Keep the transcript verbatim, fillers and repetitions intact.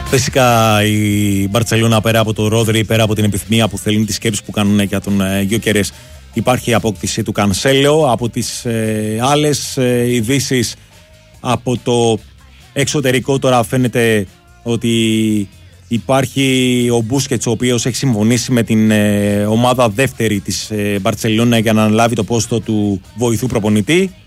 Φυσικά η Μπαρτσελόνα, πέρα από το Ρόδρυ, πέρα από την επιθυμία που θέλουν, τις σκέψεις που κάνουν για τον Γκιόκερες, υπάρχει η απόκτηση του Κανσέλο. Από τις ε, άλλες ε, ειδήσεις από το εξωτερικό τώρα φαίνεται ότι υπάρχει ο Μπούσκετς, ο οποίος έχει συμφωνήσει με την ε, ομάδα δεύτερη της ε, Μπαρτσελόνα για να αναλάβει το πόστο του βοηθού προπονητή.